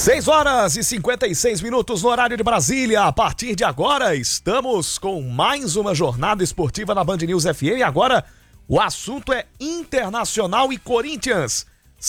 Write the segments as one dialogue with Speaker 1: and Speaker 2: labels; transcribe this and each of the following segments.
Speaker 1: 6h56 no horário de Brasília. A partir de agora, estamos com mais uma jornada esportiva na Band News FM. E agora, o assunto é Internacional e Corinthians.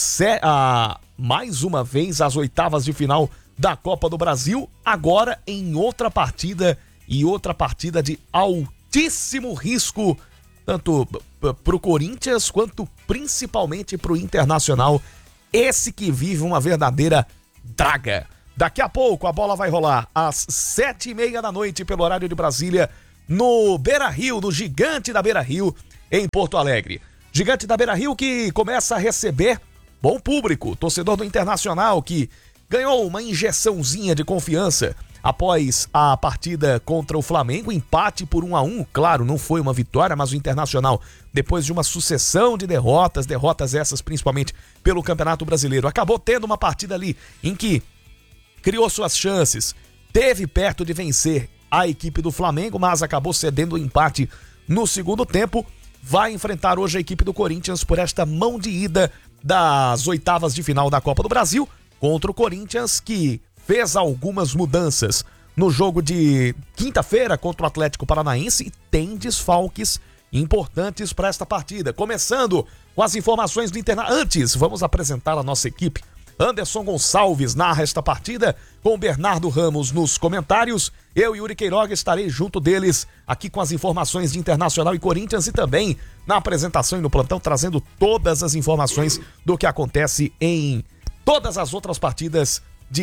Speaker 1: Mais uma vez, as oitavas de final da Copa do Brasil. Agora, em outra partida, e outra partida de altíssimo risco, tanto pro Corinthians, quanto principalmente pro Internacional. Esse que vive uma verdadeira draga. Daqui a pouco a bola vai rolar às 7h30 da noite pelo horário de Brasília no Beira-Rio, no Gigante da Beira-Rio, em Porto Alegre. Gigante da Beira-Rio que começa a receber bom público, torcedor do Internacional que ganhou uma injeçãozinha de confiança após a partida contra o Flamengo, empate por 1-1, claro, não foi uma vitória, mas o Internacional, depois de uma sucessão de derrotas essas principalmente pelo Campeonato Brasileiro, acabou tendo uma partida ali em que criou suas chances, teve perto de vencer a equipe do Flamengo, mas acabou cedendo o empate no segundo tempo. Vai enfrentar hoje a equipe do Corinthians por esta mão de ida das oitavas de final da Copa do Brasil contra o Corinthians, que fez algumas mudanças no jogo de quinta-feira contra o Atlético Paranaense e tem desfalques importantes para esta partida. Começando com as informações do Internacional. Antes, vamos apresentar a nossa equipe. Anderson Gonçalves narra esta partida com Bernardo Ramos nos comentários. Eu, Yuri Queiroga, estarei junto deles aqui com as informações de Internacional e Corinthians e também na apresentação e no plantão trazendo todas as informações do que acontece em todas as outras partidas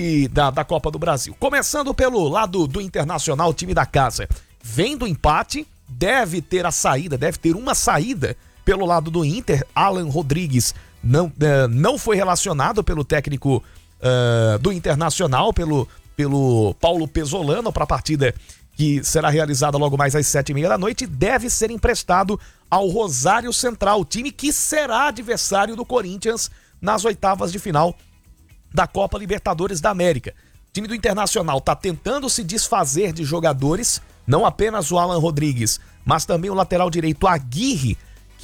Speaker 1: da Copa do Brasil. Começando pelo lado do Internacional, o time da casa vem do empate, deve ter uma saída pelo lado do Inter. Alan Rodrigues não foi relacionado pelo técnico do Internacional, pelo Paulo Pesolano, para a partida que será realizada logo mais às 7h30 da noite, deve ser emprestado ao Rosário Central, time que será adversário do Corinthians nas oitavas de final da Copa Libertadores da América. O time do Internacional está tentando se desfazer de jogadores, não apenas o Alan Rodrigues, mas também o lateral direito Aguirre,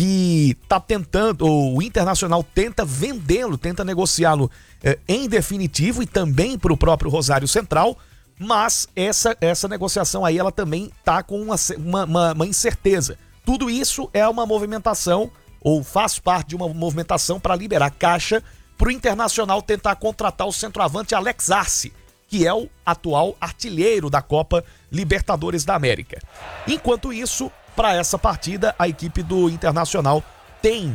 Speaker 1: que está tentando, o Internacional tenta vendê-lo, tenta negociá-lo em definitivo e também para o próprio Rosário Central, mas essa negociação aí ela também está com uma incerteza. Tudo isso é uma movimentação, ou faz parte de uma movimentação para liberar caixa para o Internacional tentar contratar o centroavante Alex Arce, que é o atual artilheiro da Copa Libertadores da América. Enquanto isso, para essa partida, a equipe do Internacional tem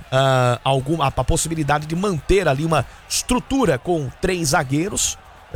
Speaker 1: a possibilidade de manter ali uma estrutura com 3 zagueiros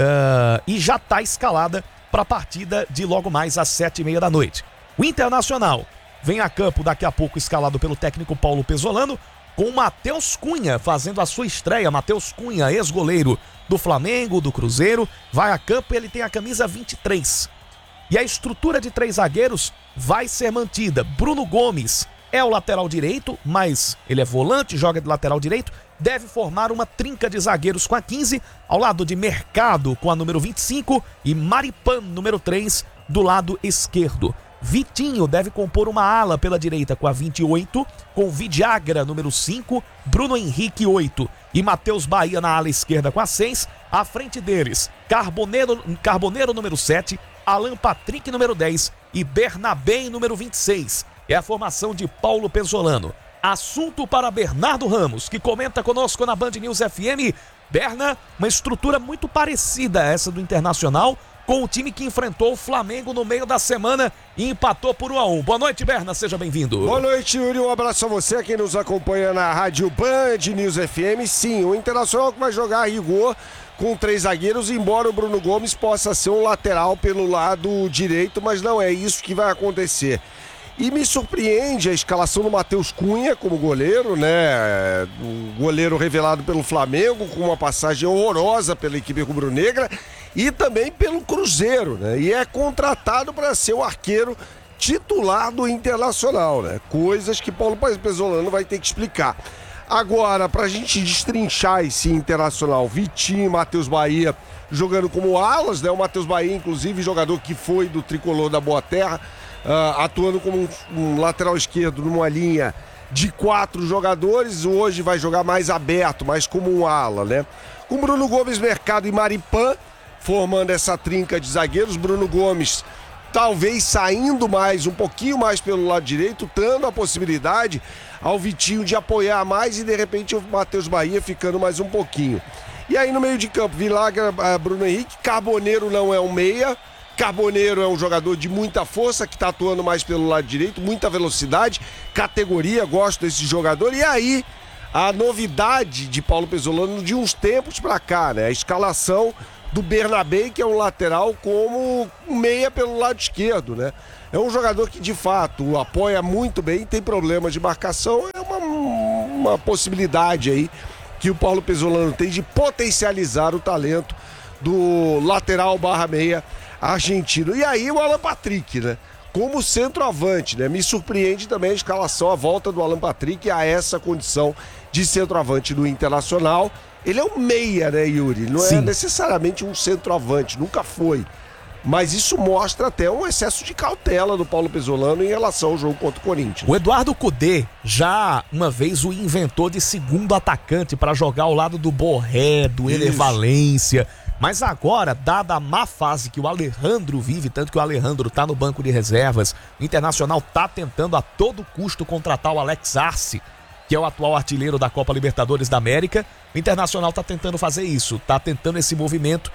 Speaker 1: e já está escalada para a partida de logo mais às 7h30 da noite. O Internacional vem a campo daqui a pouco escalado pelo técnico Paulo Pesolano, com Matheus Cunha fazendo a sua estreia. Matheus Cunha, ex-goleiro do Flamengo, do Cruzeiro, vai a campo e ele tem a camisa 23. E a estrutura de 3 zagueiros vai ser mantida. Bruno Gomes é o lateral direito, mas ele é volante, joga de lateral direito, deve formar uma trinca de zagueiros com a 15, ao lado de Mercado com a número 25 e Maripan, número 3, do lado esquerdo. Vitinho deve compor uma ala pela direita com a 28, com Vidiagra, número 5, Bruno Henrique, 8 e Matheus Bahia na ala esquerda com a 6. À frente deles, Carboneiro, número 7, Alan Patrick, número 10 e Bernabé, número 26. É a formação de Paulo Pesolano. Assunto para Bernardo Ramos, que comenta conosco na Band News FM. Berna, uma estrutura muito parecida a essa do Internacional, com o time que enfrentou o Flamengo no meio da semana e empatou por 1-1. Boa noite, Berna, seja bem-vindo.
Speaker 2: Boa noite, Yuri, um abraço a você, quem nos acompanha na Rádio Band News FM. Sim, o Internacional que vai jogar a rigor com 3 zagueiros, embora o Bruno Gomes possa ser um lateral pelo lado direito, mas não é isso que vai acontecer. E me surpreende a escalação do Matheus Cunha como goleiro, né? O goleiro revelado pelo Flamengo, com uma passagem horrorosa pela equipe rubro-negra e também pelo Cruzeiro, né? E é contratado para ser o arqueiro titular do Internacional, né? Coisas que Paulo Pesolano vai ter que explicar. Agora, para a gente destrinchar esse Internacional, Vitinho e Matheus Bahia jogando como alas, né? O Matheus Bahia, inclusive, jogador que foi do Tricolor da Boa Terra, atuando como um lateral esquerdo numa linha de 4 jogadores, hoje vai jogar mais aberto, mais como um ala, né? Com Bruno Gomes, Mercado e Maripan, formando essa trinca de zagueiros. Bruno Gomes talvez saindo mais, um pouquinho mais pelo lado direito, dando a possibilidade ao Vitinho de apoiar mais e de repente o Matheus Bahia ficando mais um pouquinho. E aí no meio de campo, Vilagra, Bruno Henrique, Carboneiro não é um meia, Carboneiro é um jogador de muita força, que está atuando mais pelo lado direito, muita velocidade, categoria, gosto desse jogador. E aí, a novidade de Paulo Pezzolano de uns tempos para cá, né? A escalação do Bernabé, que é um lateral, como um meia pelo lado esquerdo, né? É um jogador que, de fato, apoia muito bem, tem problemas de marcação, é uma possibilidade aí que o Paulo Pezzolano tem de potencializar o talento do lateral /meia argentino. E aí o Alan Patrick, né? Como centroavante, né? Me surpreende também a escalação, a volta do Alan Patrick a essa condição de centroavante do Internacional. Ele é um meia, né, Yuri? Não é necessariamente um centroavante, nunca foi. Mas isso mostra até um excesso de cautela do Paulo Pezzolano em relação ao jogo contra o Corinthians.
Speaker 1: O Eduardo Cudê já uma vez o inventou de segundo atacante para jogar ao lado do Borré, do Ener Valência. Mas agora, dada a má fase que o Alejandro vive, tanto que o Alejandro tá no banco de reservas, o Internacional tá tentando a todo custo contratar o Alex Arce, que é o atual artilheiro da Copa Libertadores da América. O Internacional tá tentando fazer isso, tá tentando esse movimento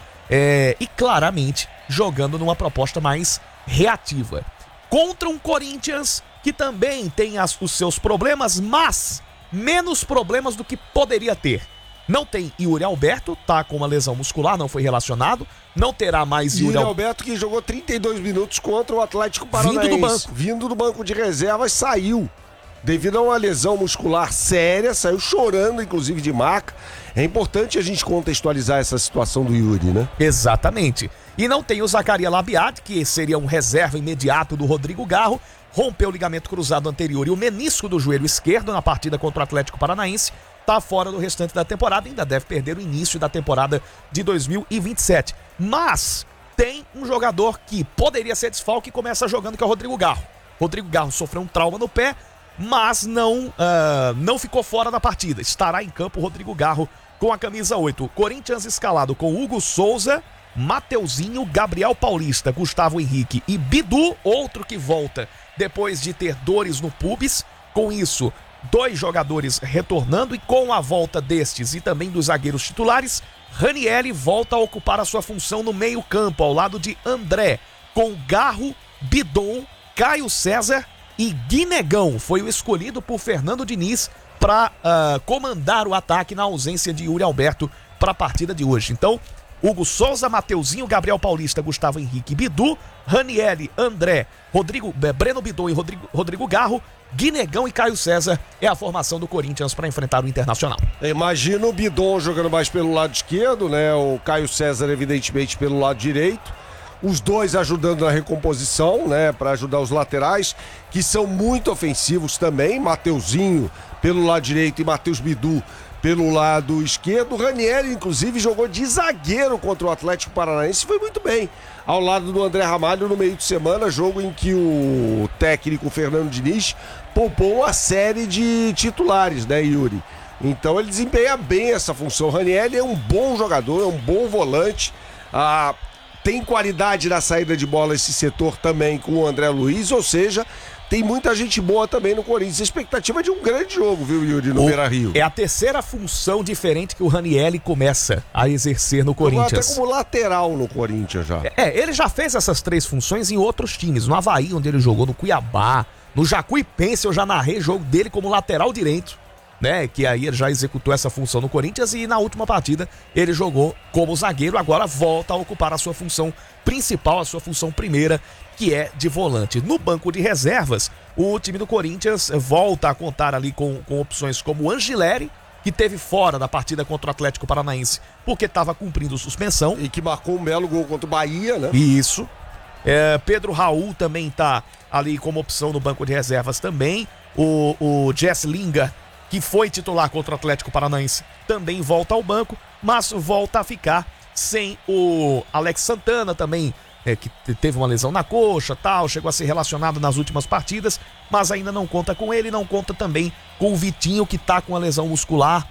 Speaker 1: e claramente jogando numa proposta mais reativa. Contra um Corinthians que também tem os seus problemas, mas menos problemas do que poderia ter. Não tem Yuri Alberto, tá com uma lesão muscular, não foi relacionado. Não terá mais
Speaker 2: Yuri Alberto, que jogou 32 minutos contra o Atlético Paranaense. Vindo do banco de reservas, saiu. Devido a uma lesão muscular séria, saiu chorando, inclusive, de maca. É importante a gente contextualizar essa situação do Yuri, né?
Speaker 1: Exatamente. E não tem o Zacaria Labiat, que seria um reserva imediato do Rodrigo Garro. Rompeu o ligamento cruzado anterior e o menisco do joelho esquerdo na partida contra o Atlético Paranaense. Tá fora do restante da temporada, ainda deve perder o início da temporada de 2027. Mas tem um jogador que poderia ser desfalque e começa jogando, que é o Rodrigo Garro. Rodrigo Garro sofreu um trauma no pé, mas não ficou fora da partida. Estará em campo o Rodrigo Garro com a camisa 8. Corinthians escalado com Hugo Souza, Mateuzinho, Gabriel Paulista, Gustavo Henrique e Bidu, outro que volta depois de ter dores no pubis. Com isso, 2 jogadores retornando, e com a volta destes e também dos zagueiros titulares, Ranieri volta a ocupar a sua função no meio-campo, ao lado de André, com Garro, Bidon, Caio César e Guinegão. Foi o escolhido por Fernando Diniz para comandar o ataque na ausência de Yuri Alberto para a partida de hoje. Então, Hugo Souza, Mateuzinho, Gabriel Paulista, Gustavo Henrique, Bidu, Ranieri, André, Breno Bidon e Rodrigo Garro, Guinegão e Caio César é a formação do Corinthians para enfrentar o Internacional.
Speaker 2: Imagina o Bidon jogando mais pelo lado esquerdo, né? O Caio César, evidentemente, pelo lado direito. Os dois ajudando na recomposição, né? Para ajudar os laterais, que são muito ofensivos também. Mateuzinho pelo lado direito e Matheus Bidu pelo lado esquerdo. O Ranieri, inclusive, jogou de zagueiro contra o Atlético Paranaense e foi muito bem. Ao lado do André Ramalho no meio de semana, jogo em que o técnico Fernando Diniz poupou uma série de titulares, né, Yuri? Então ele desempenha bem essa função. O Ranieri é um bom jogador, é um bom volante. Tem qualidade na saída de bola esse setor também com o André Luiz, ou seja, tem muita gente boa também no Corinthians. A expectativa é de um grande jogo, viu, Yuri, no Beira-Rio.
Speaker 1: É a terceira função diferente que o Ranieri começa a exercer no Corinthians.
Speaker 2: Até como lateral no Corinthians já.
Speaker 1: Ele já fez essas 3 funções em outros times. No Avaí, onde ele jogou, no Cuiabá, no Jacuipense, eu já narrei jogo dele como lateral direito, né? Que aí ele já executou essa função no Corinthians, e na última partida ele jogou como zagueiro. Agora volta a ocupar a sua função principal, a sua função primeira, que é de volante. No banco de reservas, o time do Corinthians volta a contar ali com opções como o Angileri, que teve fora da partida contra o Atlético Paranaense porque estava cumprindo suspensão.
Speaker 2: E que marcou um belo gol contra o Bahia, né?
Speaker 1: Isso. Pedro Raul também está ali como opção no banco de reservas também. O Jess Lingard, que foi titular contra o Atlético Paranaense, também volta ao banco, mas volta a ficar sem o Alex Santana, também que teve uma lesão na coxa, tal, chegou a ser relacionado nas últimas partidas, mas ainda não conta com ele, não conta também com o Vitinho, que tá com a lesão muscular,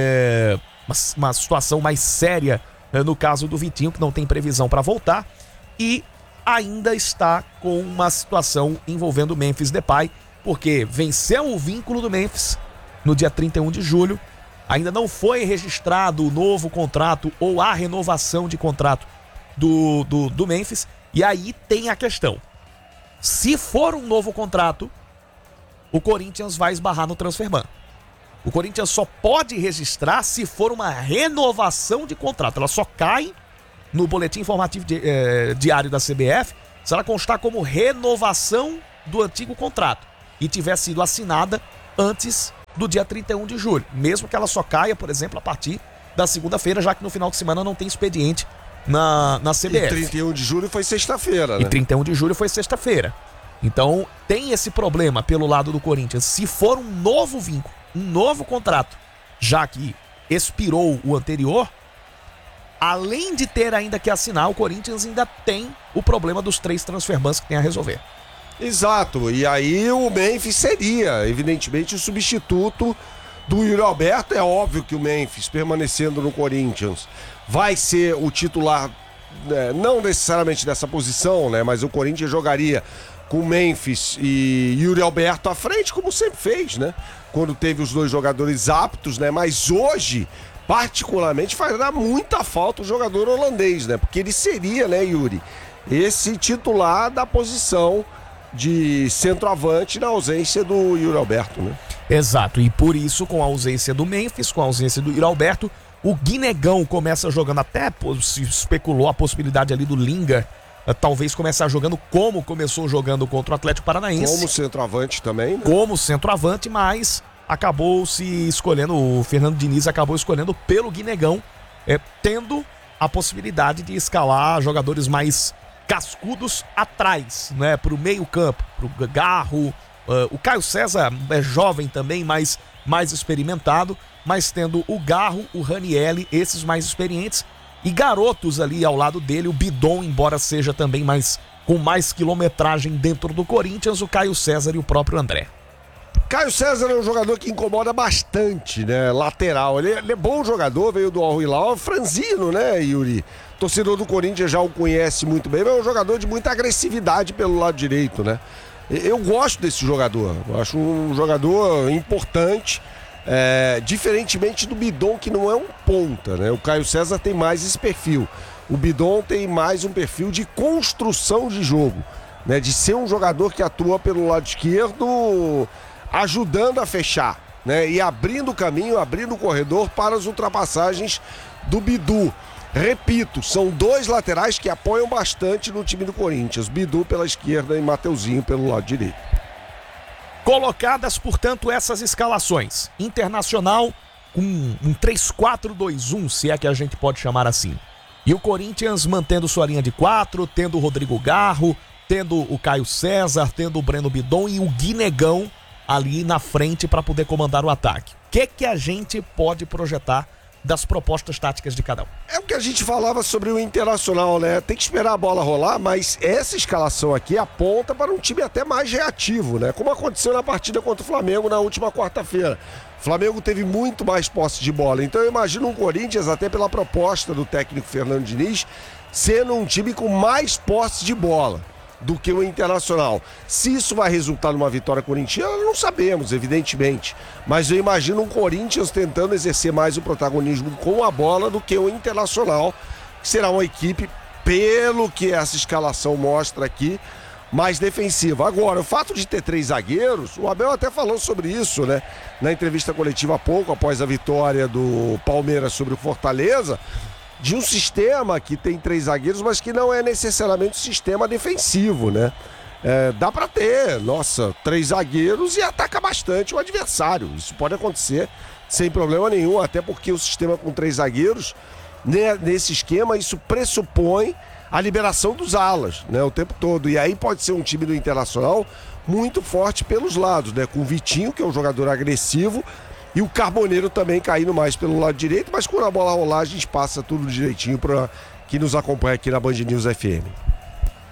Speaker 1: uma situação mais séria no caso do Vitinho, que não tem previsão para voltar, e ainda está com uma situação envolvendo o Memphis Depay, porque venceu o vínculo do Memphis no dia 31 de julho, ainda não foi registrado o novo contrato ou a renovação de contrato do Memphis, e aí tem a questão. Se for um novo contrato, o Corinthians vai esbarrar no Transferban. O Corinthians só pode registrar se for uma renovação de contrato. Ela só cai no boletim informativo diário da CBF se ela constar como renovação do antigo contrato e tiver sido assinada antes do dia 31 de julho. Mesmo que ela só caia, por exemplo, a partir da segunda-feira, já que no final de semana não tem expediente na CBF.
Speaker 2: E 31 de julho foi sexta-feira, né?
Speaker 1: E 31 de julho foi sexta-feira. Então tem esse problema pelo lado do Corinthians. Se for um novo vínculo, um novo contrato, já que expirou o anterior, além de ter ainda que assinar, o Corinthians ainda tem o problema dos 3 transferbans que tem a resolver.
Speaker 2: Exato, e aí o Memphis seria, evidentemente, o substituto do Yuri Alberto. É óbvio que o Memphis, permanecendo no Corinthians, vai ser o titular, não necessariamente dessa posição, né? Mas o Corinthians jogaria com Memphis e Yuri Alberto à frente, como sempre fez, né? Quando teve os 2 jogadores aptos, né? Mas hoje, particularmente, fará muita falta o jogador holandês, né? Porque ele seria, né, Yuri, esse titular da posição de centroavante na ausência do Yuri Alberto, né?
Speaker 1: Exato, e por isso, com a ausência do Memphis, com a ausência do Yuri Alberto, o Guinegão começa jogando, até se especulou a possibilidade ali do Linga, talvez começar jogando como começou jogando contra o Atlético Paranaense.
Speaker 2: Como centroavante também, né?
Speaker 1: Como centroavante, mas acabou se escolhendo, o Fernando Diniz acabou escolhendo pelo Guinegão, tendo a possibilidade de escalar jogadores mais cascudos atrás, né, pro meio campo, pro Garro, o Caio César é jovem também, mais experimentado, mas tendo o Garro, o Ranielli, esses mais experientes, e garotos ali ao lado dele, o Bidon, embora seja também com mais quilometragem dentro do Corinthians, o Caio César e o próprio André.
Speaker 2: Caio César é um jogador que incomoda bastante, né? Lateral. Ele é bom jogador, veio do Al Hilal, franzino, né, Yuri? O torcedor do Corinthians já o conhece muito bem, mas é um jogador de muita agressividade pelo lado direito, né? Eu gosto desse jogador, eu acho um jogador importante, diferentemente do Bidon, que não é um ponta, né? O Caio César tem mais esse perfil. O Bidon tem mais um perfil de construção de jogo, né? De ser um jogador que atua pelo lado esquerdo, ajudando a fechar, né? E abrindo o caminho, abrindo o corredor para as ultrapassagens do Bidu. Repito, são 2 laterais que apoiam bastante no time do Corinthians. Bidu pela esquerda e Mateuzinho pelo lado direito.
Speaker 1: Colocadas, portanto, essas escalações. Internacional com um 3-4-2-1, se é que a gente pode chamar assim. E o Corinthians mantendo sua linha de 4, tendo o Rodrigo Garro, tendo o Caio César, tendo o Breno Bidon e o Guinegão ali na frente para poder comandar o ataque. O que a gente pode projetar das propostas táticas de cada um?
Speaker 2: É o que a gente falava sobre o Internacional, né? Tem que esperar a bola rolar, mas essa escalação aqui aponta para um time até mais reativo, né? Como aconteceu na partida contra o Flamengo na última quarta-feira. O Flamengo teve muito mais posse de bola, então eu imagino um Corinthians, até pela proposta do técnico Fernando Diniz, sendo um time com mais posse de bola do que o Internacional. Se isso vai resultar numa vitória corintiana, não sabemos, evidentemente. Mas eu imagino um Corinthians tentando exercer mais o protagonismo com a bola do que o Internacional, que será uma equipe, pelo que essa escalação mostra aqui, mais defensiva. Agora, o fato de ter 3 zagueiros, o Abel até falou sobre isso, né? Na entrevista coletiva há pouco, após a vitória do Palmeiras sobre o Fortaleza, de um sistema que tem 3 zagueiros, mas que não é necessariamente um sistema defensivo, né? Dá pra ter, 3 zagueiros e ataca bastante o adversário. Isso pode acontecer sem problema nenhum, até porque o sistema com 3 zagueiros, né, nesse esquema, isso pressupõe a liberação dos alas, né, o tempo todo. E aí pode ser um time do Internacional muito forte pelos lados, né? Com o Vitinho, que é um jogador agressivo, e o Carboneiro também caindo mais pelo lado direito, mas quando a bola rolar a gente passa tudo direitinho para quem nos acompanha aqui na Band News FM.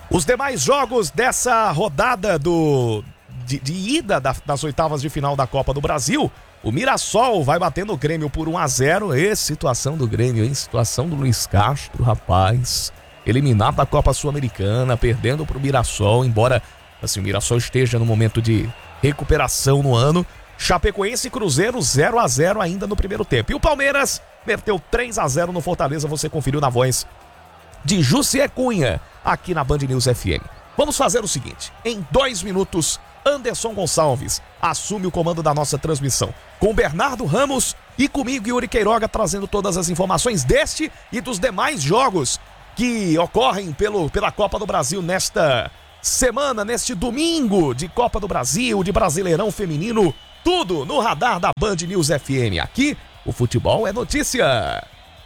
Speaker 1: Os demais jogos dessa rodada de ida das oitavas de final da Copa do Brasil, o Mirassol vai batendo o Grêmio por 1-0. Situação do Grêmio, hein? Situação do Luiz Castro, rapaz. Eliminado da Copa Sul-Americana, perdendo pro Mirassol, embora assim, o Mirassol esteja no momento de recuperação no ano. Chapecoense e Cruzeiro 0-0 ainda no primeiro tempo. E o Palmeiras meteu 3-0 no Fortaleza, você conferiu na voz de Jussier Cunha, aqui na Band News FM. Vamos fazer o seguinte, em 2 minutos, Anderson Gonçalves assume o comando da nossa transmissão, com Bernardo Ramos e comigo, Yuri Queiroga, trazendo todas as informações deste e dos demais jogos que ocorrem pela Copa do Brasil nesta semana, neste domingo de Copa do Brasil, de Brasileirão Feminino, tudo no radar da Band News FM. Aqui, o futebol é notícia.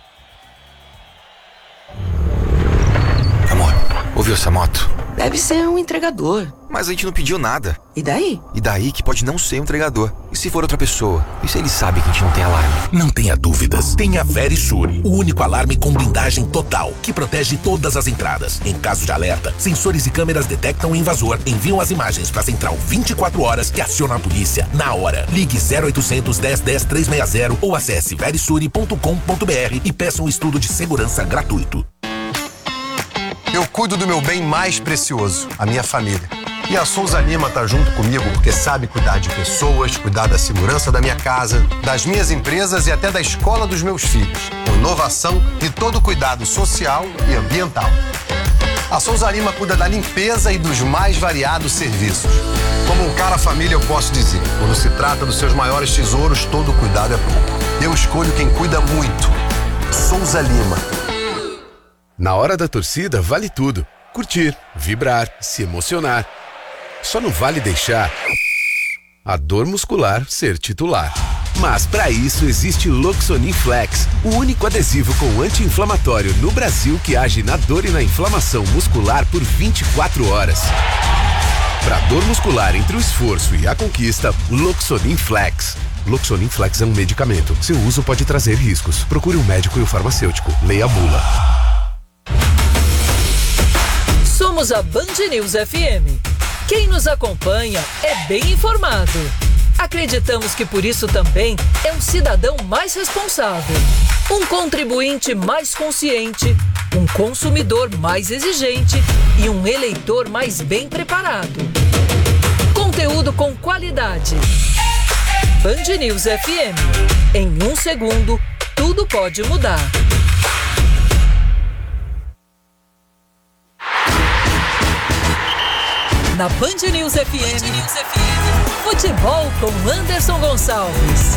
Speaker 3: Amor, ouviu essa moto?
Speaker 4: Deve ser um entregador.
Speaker 3: Mas a gente não pediu nada.
Speaker 4: E daí?
Speaker 3: E daí que pode não ser um entregador. E se for outra pessoa? E se ele sabe que a gente não tem alarme?
Speaker 5: Não tenha dúvidas. Tenha Verisure, o único alarme com blindagem total, que protege todas as entradas. Em caso de alerta, sensores e câmeras detectam o invasor, enviam as imagens para a central 24 horas que aciona a polícia na hora. Ligue 0800 10 10 360 ou acesse verisure.com.br e peça um estudo de segurança gratuito.
Speaker 6: Eu cuido do meu bem mais precioso, a minha família. E a Souza Lima tá junto comigo porque sabe cuidar de pessoas, cuidar da segurança da minha casa, das minhas empresas e até da escola dos meus filhos. Com inovação e todo o cuidado social e ambiental. A Souza Lima cuida da limpeza e dos mais variados serviços. Como um cara família, eu posso dizer, quando se trata dos seus maiores tesouros, todo cuidado é pouco. Eu escolho quem cuida muito. Souza Lima.
Speaker 7: Na hora da torcida, vale tudo. Curtir, vibrar, se emocionar. Só não vale deixar a dor muscular ser titular. Mas para isso existe Loxonin Flex, o único adesivo com anti-inflamatório no Brasil que age na dor e na inflamação muscular por 24 horas. Para dor muscular entre o esforço e a conquista, Loxonin Flex. Loxonin Flex é um medicamento. Seu uso pode trazer riscos. Procure um médico e o farmacêutico. Leia a bula.
Speaker 8: Somos a Band News FM. Quem nos acompanha é bem informado. Acreditamos que por isso também é um cidadão mais responsável, um contribuinte mais consciente, um consumidor mais exigente e um eleitor mais bem preparado. Conteúdo com qualidade. Band News FM. Em 1 segundo, tudo pode mudar. Na Band News FM, futebol com Anderson Gonçalves.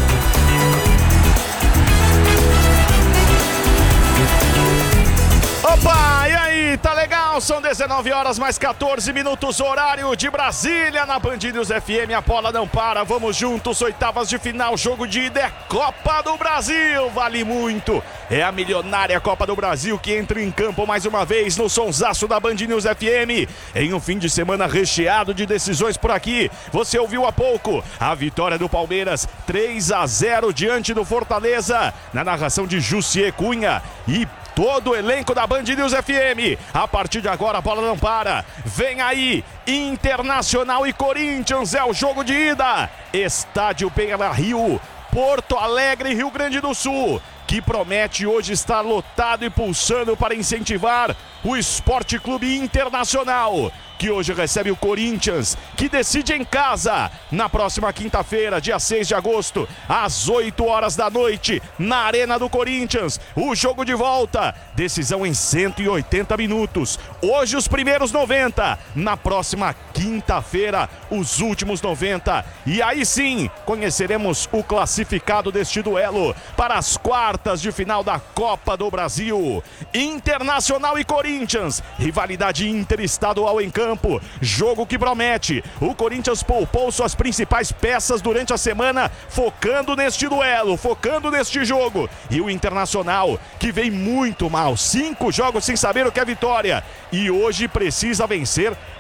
Speaker 1: Opa, e aí, tá legal? São 19 horas mais 14 minutos, horário de Brasília, na Band News FM, a bola não para, vamos juntos, oitavas de final, jogo de ida, é Copa do Brasil, vale muito, é a milionária Copa do Brasil que entra em campo mais uma vez no sonsaço da Band News FM, em um fim de semana recheado de decisões por aqui, você ouviu há pouco, a vitória do Palmeiras, 3-0 diante do Fortaleza, na narração de Jussier Cunha e todo o elenco da Band News FM. A partir de agora a bola não para. Vem aí, Internacional e Corinthians, é o jogo de ida. Estádio Beira-Rio, Porto Alegre, Rio Grande do Sul, que promete hoje estar lotado e pulsando para incentivar o Esporte Clube Internacional, que hoje recebe o Corinthians, que decide em casa, na próxima quinta-feira, dia 6 de agosto, às 8 horas da noite, na Arena do Corinthians, o jogo de volta, decisão em 180 minutos, hoje os primeiros 90, na próxima quinta-feira, os últimos 90, e aí sim, conheceremos o classificado deste duelo, para as quartas de final da Copa do Brasil, Internacional e Corinthians, rivalidade interestadual em campo, jogo que promete. O Corinthians poupou suas principais peças durante a semana, focando neste duelo, focando neste jogo. E o Internacional, que vem muito mal, 5 jogos sem saber o que é vitória, e hoje precisa vencer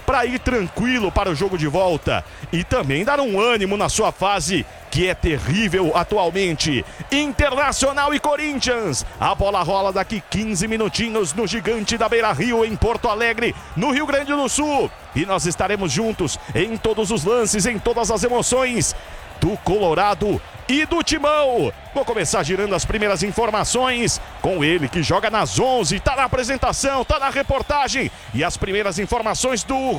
Speaker 9: para ir tranquilo para o jogo de volta e também dar um ânimo na sua fase, que é terrível atualmente. Internacional e Corinthians. A bola rola daqui 15 minutinhos no Gigante da Beira-Rio, em Porto Alegre, no Rio Grande do Sul. E nós estaremos juntos em todos os lances, em todas as emoções do Colorado e do Timão. Vou começar girando as primeiras informações com ele, que joga nas 11, tá na apresentação, tá na reportagem. E as primeiras informações do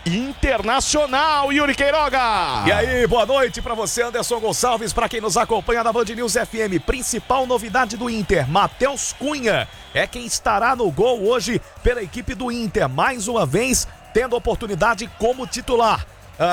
Speaker 9: Internacional, Yuri Queiroga.
Speaker 1: E aí, boa noite pra você, Anderson Gonçalves, pra quem nos acompanha na Band News FM. Principal novidade do Inter, Matheus Cunha é quem estará no gol hoje pela equipe do Inter, mais uma vez tendo oportunidade como titular.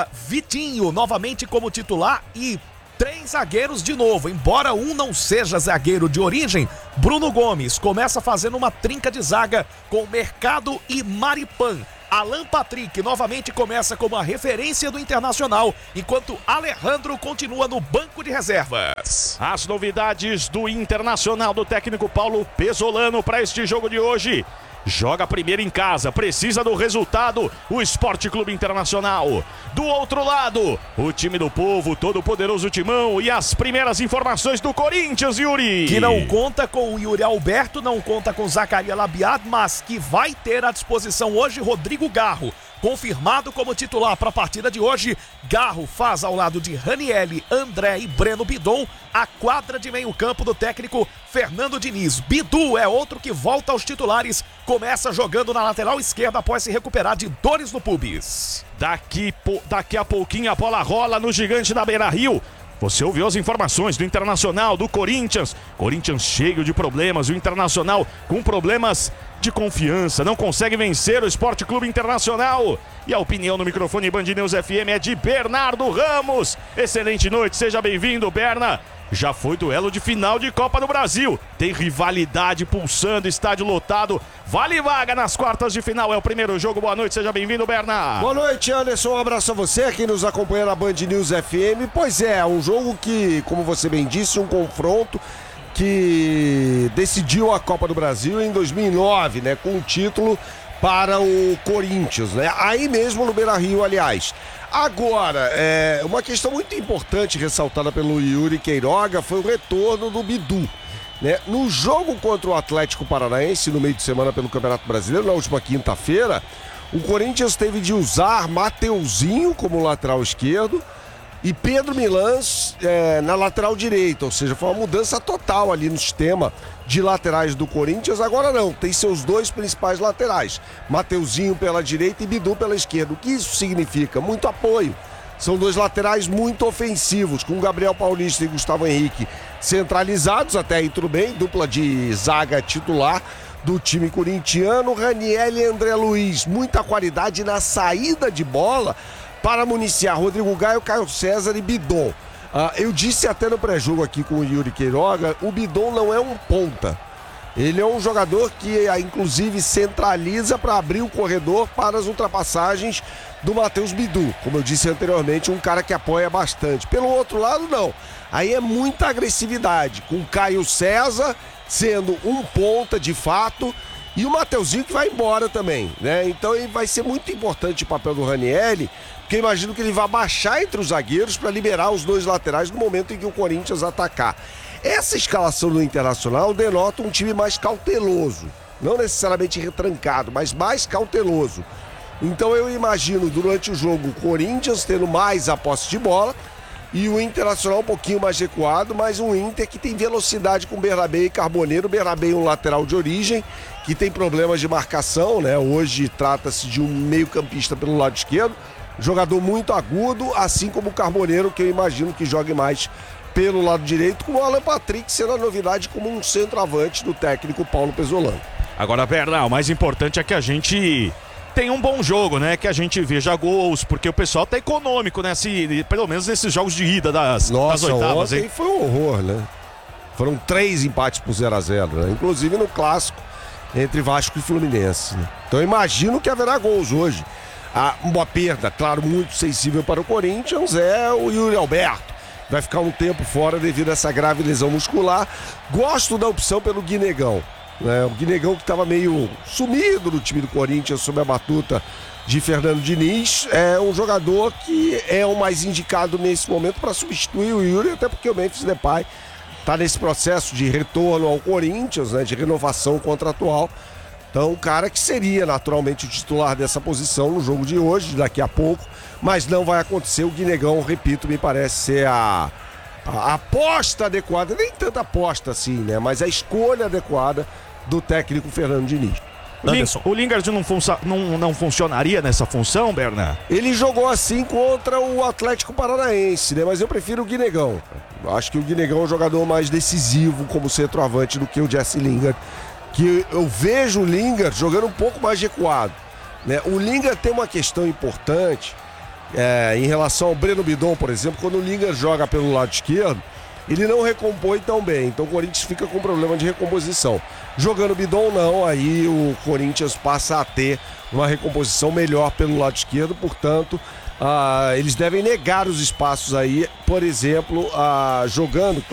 Speaker 1: Vitinho novamente como titular e 3 zagueiros de novo, embora um não seja zagueiro de origem. Bruno Gomes começa fazendo uma trinca de zaga com Mercado e Maripan. Alan Patrick novamente começa como a referência do Internacional, enquanto Alejandro continua no banco de reservas.
Speaker 9: As novidades do Internacional do técnico Paulo Pesolano para este jogo de hoje. Joga primeiro em casa, precisa do resultado, o Sport Clube Internacional. Do outro lado, o time do povo, todo poderoso Timão, e as primeiras informações do Corinthians, Yuri.
Speaker 1: Que não conta com o Yuri Alberto, não conta com Zacaria Labiat, mas que vai ter à disposição hoje Rodrigo Garro. Confirmado como titular para a partida de hoje, Garro faz ao lado de Ranieri, André e Breno Bidon a quadra de meio campo do técnico Fernando Diniz. Bidu é outro que volta aos titulares, começa jogando na lateral esquerda após se recuperar de dores no pubis.
Speaker 9: Daqui a pouquinho a bola rola no Gigante da Beira-Rio. Você ouviu as informações do Internacional, do Corinthians. Corinthians cheio de problemas, o Internacional com problemas de confiança, não consegue vencer o Sport Clube Internacional. E a opinião no microfone Band News FM é de Bernardo Ramos. Excelente noite, seja bem-vindo, Berna. Já foi duelo de final de Copa do Brasil. Tem rivalidade pulsando, estádio lotado. Vale vaga nas quartas de final. É o primeiro jogo. Boa noite, seja bem-vindo, Berna.
Speaker 2: Boa noite, Anderson. Um abraço a você, quem nos acompanha na Band News FM. Pois é, um jogo que, como você bem disse, um confronto que decidiu a Copa do Brasil em 2009, né? Com o título para o Corinthians, né? Aí mesmo no Beira-Rio, aliás. Agora, uma questão muito importante ressaltada pelo Yuri Queiroga foi o retorno do Bidu, né? No jogo contra o Atlético Paranaense, no meio de semana pelo Campeonato Brasileiro, na última quinta-feira, o Corinthians teve de usar Mateuzinho como lateral esquerdo e Pedro Milans na lateral direita, ou seja, foi uma mudança total ali no sistema de laterais do Corinthians. Agora não, tem seus 2 principais laterais, Mateuzinho pela direita e Bidu pela esquerda. O que isso significa? Muito apoio. São 2 laterais muito ofensivos, com Gabriel Paulista e Gustavo Henrique centralizados, até aí tudo bem, dupla de zaga titular do time corintiano. Raniel e André Luiz, muita qualidade na saída de bola para municiar Rodrigo Gaio, Caio César e Bidon. Eu disse até no pré-jogo aqui com o Yuri Queiroga, o Bidon não é um ponta. Ele é um jogador que, inclusive, centraliza para abrir o corredor para as ultrapassagens do Matheus Bidu. Como eu disse anteriormente, um cara que apoia bastante. Pelo outro lado, não. Aí é muita agressividade, com Caio César sendo um ponta de fato e o Mateuzinho que vai embora também, né? Então vai ser muito importante o papel do Ranieri, porque eu imagino que ele vai baixar entre os zagueiros para liberar os 2 laterais no momento em que o Corinthians atacar. Essa escalação do Internacional denota um time mais cauteloso, não necessariamente retrancado, mas mais cauteloso. Então eu imagino durante o jogo o Corinthians tendo mais a posse de bola e o Internacional um pouquinho mais recuado, mas um Inter que tem velocidade com Bernabé e Carboneiro. Bernabé um lateral de origem que tem problemas de marcação, né? Hoje trata-se de um meio-campista pelo lado esquerdo, jogador muito agudo, assim como o Carboneiro, que eu imagino que jogue mais pelo lado direito, com o Alan Patrick sendo a novidade como um centroavante do técnico Paulo Pesolano.
Speaker 9: Agora, Berna, o mais importante é que a gente tem um bom jogo, né? Que a gente veja gols, porque o pessoal tá econômico, né? Pelo menos nesses jogos de ida das oitavas.
Speaker 2: Ontem foi um horror, né? Foram 3 empates por 0-0, né? Inclusive no clássico entre Vasco e Fluminense, né? Então eu imagino que haverá gols hoje. Uma perda, claro, muito sensível para o Corinthians é o Yuri Alberto. Vai ficar um tempo fora devido a essa grave lesão muscular. Gosto da opção pelo Guinegão. né? O Guinegão que estava meio sumido no time do Corinthians sob a batuta de Fernando Diniz, é um jogador que é o mais indicado nesse momento para substituir o Yuri, até porque o Memphis Depay está nesse processo de retorno ao Corinthians, né, de renovação contratual. Então, o cara que seria naturalmente o titular dessa posição no jogo de hoje, daqui a pouco, mas não vai acontecer. O Guinegão, repito, me parece ser a aposta adequada, nem tanta aposta assim, né, mas a escolha adequada do técnico Fernando Diniz.
Speaker 9: O Lingard não funcionaria nessa função, Berna?
Speaker 2: Ele jogou assim contra o Atlético Paranaense, né? Mas eu prefiro o Guinegão. Acho que o Guinegão é um jogador mais decisivo como centroavante do que o Jesse Lingard. Que eu vejo o Lingard jogando um pouco mais recuado, né? O Lingard tem uma questão importante em relação ao Breno Bidon, por exemplo. Quando o Lingard joga pelo lado esquerdo, ele não recompõe tão bem, então o Corinthians fica com problema de recomposição. Jogando Bidon não, aí o Corinthians passa a ter uma recomposição melhor pelo lado esquerdo, portanto, eles devem negar os espaços aí, por exemplo, jogando